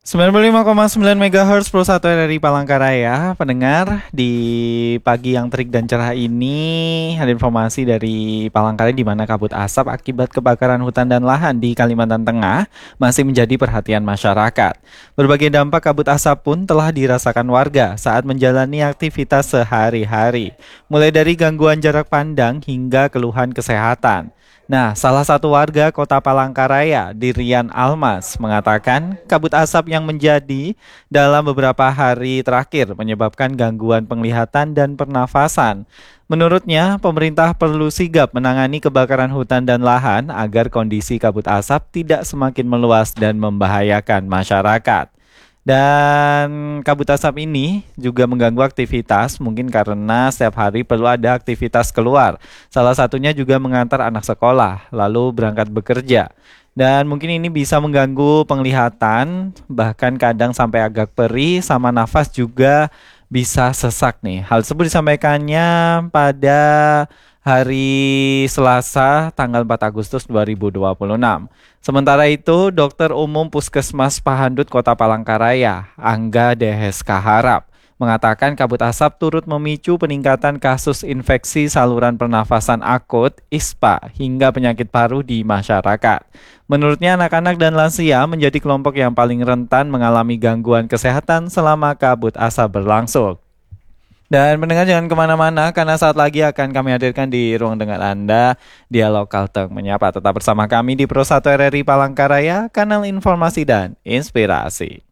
95,9 MHz Pro 1 RRI Palangkaraya. Pendengar, di pagi yang terik dan cerah ini ada informasi dari Palangkaraya di mana kabut asap akibat kebakaran hutan dan lahan di Kalimantan Tengah masih menjadi perhatian masyarakat. Berbagai dampak kabut asap pun telah dirasakan warga saat menjalani aktivitas sehari-hari, mulai dari gangguan jarak pandang hingga keluhan kesehatan. Nah, salah satu warga Kota Palangkaraya, Dirian Almas, mengatakan kabut asap yang menjadi dalam beberapa hari terakhir menyebabkan gangguan penglihatan dan pernafasan. Menurutnya, pemerintah perlu sigap menangani kebakaran hutan dan lahan agar kondisi kabut asap tidak semakin meluas dan membahayakan masyarakat. Dan kabut asap ini juga mengganggu aktivitas, mungkin karena setiap hari perlu ada aktivitas keluar. Salah satunya juga mengantar anak sekolah, lalu berangkat bekerja. Dan mungkin ini bisa mengganggu penglihatan, bahkan kadang sampai agak perih, sama nafas juga bisa sesak nih. Hal tersebut disampaikannya pada hari Selasa tanggal 4 Agustus 2026. Sementara itu, Dokter Umum Puskesmas Pahandut Kota Palangkaraya, Angga Dehes Kaharap, mengatakan kabut asap turut memicu peningkatan kasus infeksi saluran pernafasan akut (ISPA) hingga penyakit paru di masyarakat. Menurutnya, anak-anak dan lansia menjadi kelompok yang paling rentan mengalami gangguan kesehatan selama kabut asap berlangsung. Dan mendengar jangan kemana-mana karena saat lagi akan kami hadirkan di ruang dengar Anda Dialog Kalteng Menyapa. Tetap bersama kami di Pro 1 RRI Palangkaraya, kanal informasi dan inspirasi.